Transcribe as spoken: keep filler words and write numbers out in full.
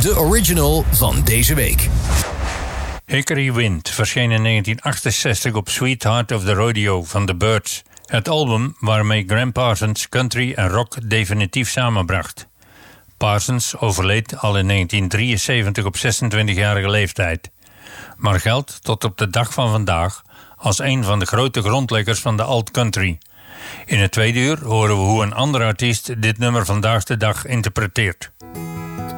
de original van deze week. Hickory Wind verscheen in negentien achtenzestig op Sweetheart of the Rodeo van The Byrds. Het album waarmee Gram Parsons country en rock definitief samenbracht. Parsons overleed al in negentien drieënzeventig op zesentwintigjarige leeftijd, maar geldt tot op de dag van vandaag als een van de grote grondleggers van de alt-country. In het tweede uur horen we hoe een andere artiest dit nummer vandaag de dag interpreteert.